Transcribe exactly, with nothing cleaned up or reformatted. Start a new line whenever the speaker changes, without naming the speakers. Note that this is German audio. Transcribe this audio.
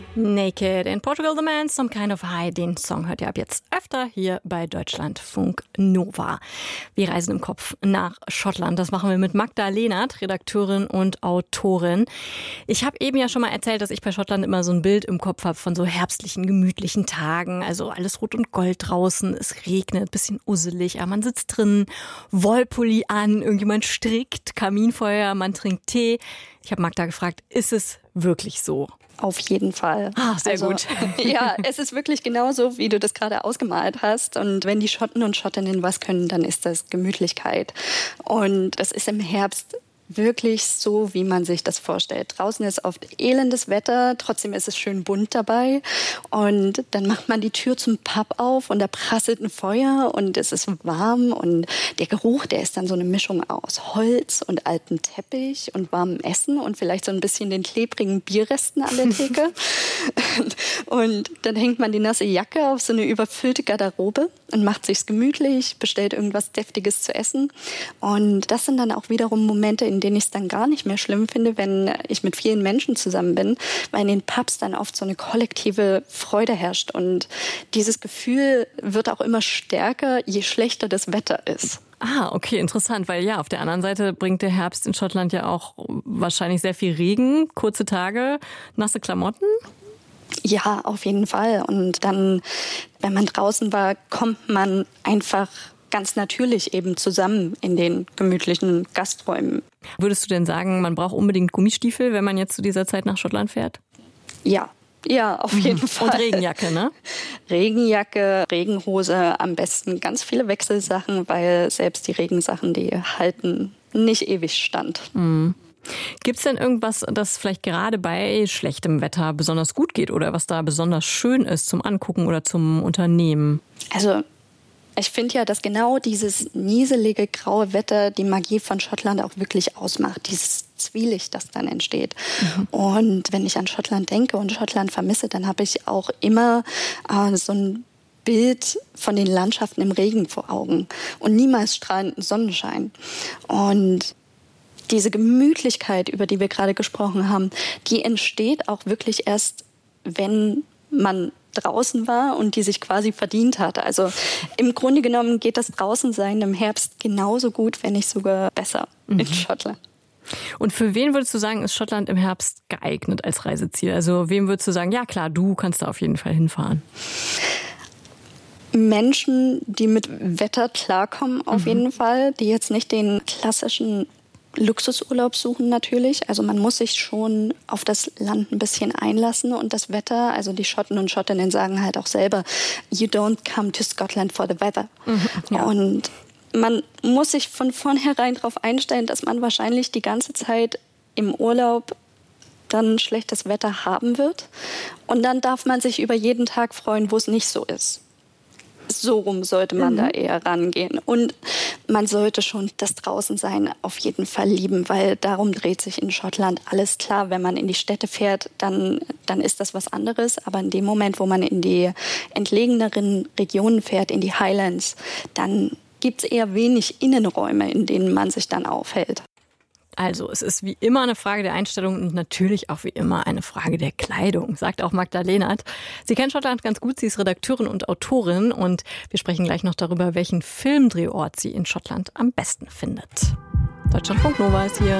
Naked in Portugal, the man, some kind of high. Den Song hört ihr ab jetzt öfter hier bei Deutschlandfunk Nova. Wir reisen im Kopf nach Schottland. Das machen wir mit Magda Lehnert, Redakteurin und Autorin. Ich habe eben ja schon mal erzählt, dass ich bei Schottland immer so ein Bild im Kopf habe von so herbstlichen, gemütlichen Tagen. Also alles rot und gold draußen, es regnet, bisschen usselig, aber man sitzt drin, Wollpulli an, irgendjemand strickt, Kaminfeuer, man trinkt Tee. Ich habe Magda gefragt, ist es wirklich so?
Auf jeden Fall.
Ah, sehr also, gut.
Ja, es ist wirklich genauso, wie du das gerade ausgemalt hast. Und wenn die Schotten und Schottinnen was können, dann ist das Gemütlichkeit. Und das ist im Herbst wirklich so, wie man sich das vorstellt. Draußen ist oft elendes Wetter, trotzdem ist es schön bunt dabei. Und dann macht man die Tür zum Pub auf und da prasselt ein Feuer und es ist warm. Und der Geruch, der ist dann so eine Mischung aus Holz und altem Teppich und warmem Essen und vielleicht so ein bisschen den klebrigen Bierresten an der Theke. Und dann hängt man die nasse Jacke auf so eine überfüllte Garderobe und macht sich's gemütlich, bestellt irgendwas Deftiges zu essen. Und das sind dann auch wiederum Momente, in denen ich es dann gar nicht mehr schlimm finde, wenn ich mit vielen Menschen zusammen bin, weil in den Pubs dann oft so eine kollektive Freude herrscht. Und dieses Gefühl wird auch immer stärker, je schlechter das Wetter ist.
Ah, okay, interessant, weil ja, auf der anderen Seite bringt der Herbst in Schottland ja auch wahrscheinlich sehr viel Regen, kurze Tage, nasse Klamotten.
Ja, auf jeden Fall. Und dann, wenn man draußen war, kommt man einfach ganz natürlich eben zusammen in den gemütlichen Gasträumen.
Würdest du denn sagen, man braucht unbedingt Gummistiefel, wenn man jetzt zu dieser Zeit nach Schottland fährt?
Ja. Ja, auf jeden Fall.
Und Regenjacke, ne?
Regenjacke, Regenhose, am besten ganz viele Wechselsachen, weil selbst die Regensachen, die halten nicht ewig stand.
Mhm. Gibt's denn irgendwas, das vielleicht gerade bei schlechtem Wetter besonders gut geht oder was da besonders schön ist zum Angucken oder zum Unternehmen?
Also ich finde ja, dass genau dieses nieselige, graue Wetter die Magie von Schottland auch wirklich ausmacht. Dieses Zwielicht, das dann entsteht. Mhm. Und wenn ich an Schottland denke und Schottland vermisse, dann habe ich auch immer äh, so ein Bild von den Landschaften im Regen vor Augen und niemals strahlenden Sonnenschein. Und diese Gemütlichkeit, über die wir gerade gesprochen haben, die entsteht auch wirklich erst, wenn man draußen war und die sich quasi verdient hat. Also im Grunde genommen geht das Draußensein im Herbst genauso gut, wenn nicht sogar besser mhm. in Schottland.
Und für wen würdest du sagen, ist Schottland im Herbst geeignet als Reiseziel? Also wem würdest du sagen, ja klar, du kannst da auf jeden Fall hinfahren?
Menschen, die mit Wetter klarkommen, auf mhm. jeden Fall, die jetzt nicht den klassischen Luxusurlaub suchen natürlich. Also man muss sich schon auf das Land ein bisschen einlassen und das Wetter, also die Schotten und Schottinnen sagen halt auch selber, you don't come to Scotland for the weather. Mhm, ja. Und man muss sich von vornherein darauf einstellen, dass man wahrscheinlich die ganze Zeit im Urlaub dann schlechtes Wetter haben wird. Und dann darf man sich über jeden Tag freuen, wo es nicht so ist. So rum sollte man mhm. da eher rangehen. Und man sollte schon das Draußensein auf jeden Fall lieben, weil darum dreht sich in Schottland alles. Klar, wenn man in die Städte fährt, dann, dann ist das was anderes. Aber in dem Moment, wo man in die entlegeneren Regionen fährt, in die Highlands, dann gibt es eher wenig Innenräume, in denen man sich dann aufhält.
Also, es ist wie immer eine Frage der Einstellung und natürlich auch wie immer eine Frage der Kleidung, sagt auch Magda Lehnert. Sie kennt Schottland ganz gut, sie ist Redakteurin und Autorin und wir sprechen gleich noch darüber, welchen Filmdrehort sie in Schottland am besten findet. Deutschlandfunk Nova ist hier.